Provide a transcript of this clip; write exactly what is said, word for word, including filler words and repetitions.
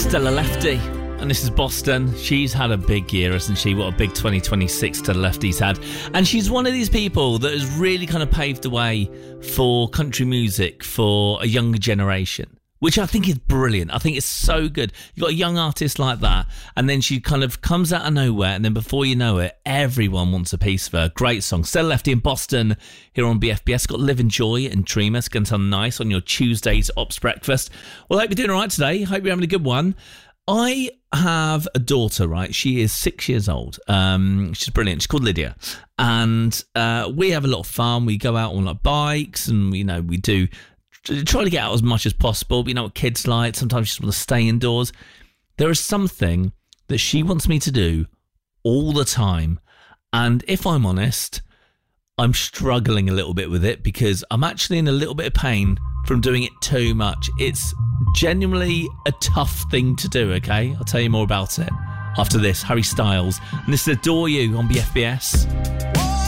Stella Lefty, and this is Boston. She's had a big year, hasn't she? What a big twenty twenty-six Stella Lefty's had. And she's one of these people that has really kind of paved the way for country music for a younger generation, which I think is brilliant. I think it's so good. You've got a young artist like that, and then she kind of comes out of nowhere, and then before you know it, everyone wants a piece of her. Great song. Stella Lefty in Boston here on B F B S. Got Live, Enjoy and Dreamer. It's going to sound nice on your Tuesday's Ops Breakfast. Well, I hope you're doing all right today. Hope you're having a good one. I have a daughter, right? She is six years old. Um, she's brilliant. She's called Lydia. And uh, we have a lot of fun. We go out on like bikes and, you know, we do try to get out as much as possible. But you know what kids like. Sometimes she just want to stay indoors. There is something that she wants me to do all the time. And if I'm honest, I'm struggling a little bit with it because I'm actually in a little bit of pain from doing it too much. It's genuinely a tough thing to do, okay? I'll tell you more about it after this. Harry Styles. And this is Adore You on B F B S.